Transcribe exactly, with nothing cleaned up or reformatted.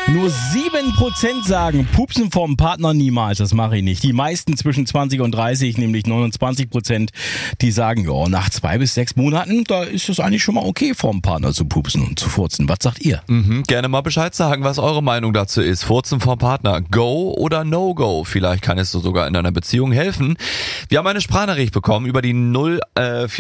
Nur sieben Prozent sagen, pupsen vom Partner niemals, das mache ich nicht. Die meisten zwischen zwanzig und dreißig, nämlich neunundzwanzig Prozent, die sagen, ja, nach zwei bis sechs Monaten, da ist es eigentlich schon mal okay, vom Partner zu pupsen und zu furzen. Was sagt ihr? Mhm, gerne mal Bescheid sagen, was eure Meinung dazu ist. Furzen vom Partner, Go oder No-Go? Vielleicht kann es so sogar in einer Beziehung helfen. Wir haben eine Sprachnachricht bekommen über die null äh,